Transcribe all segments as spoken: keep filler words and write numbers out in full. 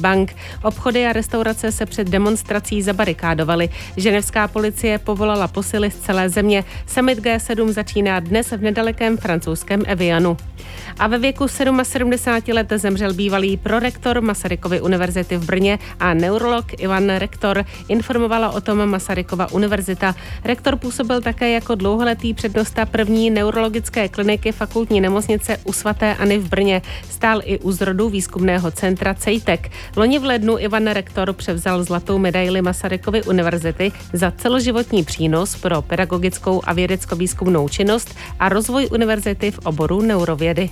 bank. Obchody a restaurace se před demonstrací zabarikádovaly. Ženevská policie povolala posily z celé země. Summit G sedm začíná dnes v nedalekém francouzském Evianu. A ve věku sedmdesáti sedmi let zemřel bývalý prorektor Masarykovy univerzity v Brně a neurolog Ivan Rektor, informovala o tom Masarykova univerzita. Rektor působil také jako dlouholetý přednosta první neurologické kliniky fakultní nemocnice u svaté Anny v Brně. Stál i u zrodu výzkumného centra CEJTEC. Loni v lednu Ivan Rektor převzal zlatou medaili Masarykovy univerzity za celoživotní přínos pro pedagogickou a vědecko-výzkumnou činnost a rozvoj univerzity v oboru neurovědy.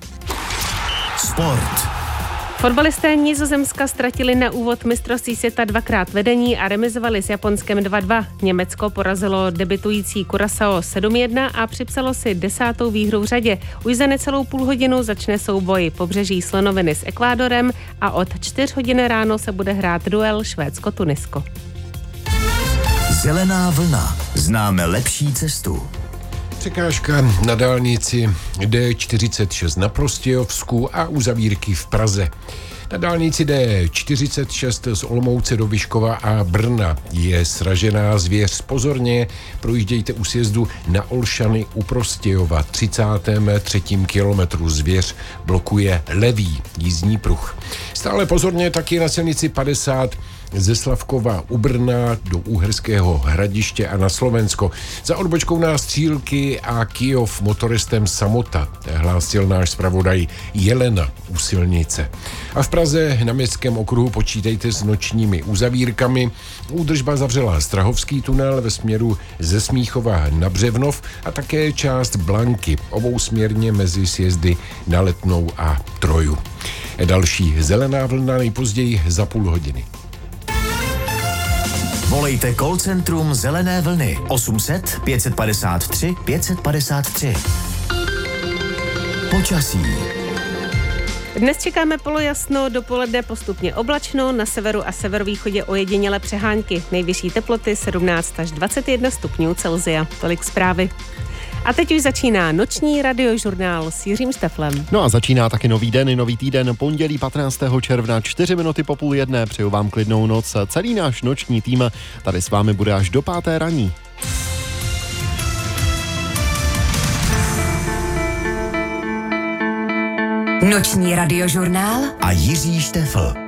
Sport. Fotbalisté Nizozemska ztratili na úvod mistrovství světa dvakrát vedení a remizovali s Japonskem dva dva. Německo porazilo debitující Curaçao sedm jedna a připsalo si desátou výhru v řadě. Už za necelou půl hodinu začne souboj Pobřeží slonoviny s Ekvádorem a od čtyř hodin ráno se bude hrát duel Švédsko-Tunisko. Zelená vlna. Známe lepší cestu. Překážka na dálnici D čtyřicet šest na Prostějovsku a uzavírky v Praze. Na dálnici D čtyřicet šest z Olomouce do Vyškova a Brna je sražená zvěř. Pozorně, projíždějte u sjezdu na Olšany u Prostějova. třicátém třetím kilometru zvěř blokuje levý jízdní pruh. Stále pozorně taky na silnici padesát ze Slavkova u Brna do Úherského Hradiště a na Slovensko. Za odbočkou Nástřílky a Kyjov motoristem Samota, hlásil náš zpravodaj Jelena u silnice. A v Praze na Městském okruhu počítejte s nočními uzavírkami. Údržba zavřela Strahovský tunel ve směru ze Smíchova na Břevnov a také část Blanky, obousměrně mezi sjezdy na Letnou a Troju. Další zelená vlna nejpozději za půl hodiny. Volejte call centrum Zelené vlny osm set pět padesát tři pět padesát tři. Počasí. Dnes čekáme polojasno, dopoledne postupně oblačno, na severu a severovýchodě ojedinělé přehánky. Nejvyšší teploty sedmnáct až dvacet jedna stupňů Celsia. Tolik zprávy. A teď už začíná noční radiožurnál s Jiřím Šteflem. No a začíná taky nový den i nový týden, pondělí patnáctého června, čtyři minuty po půl jedné. Přeju vám klidnou noc. Celý náš noční tým tady s vámi bude až do páté raní. Noční radiožurnál a Jiří Štefl.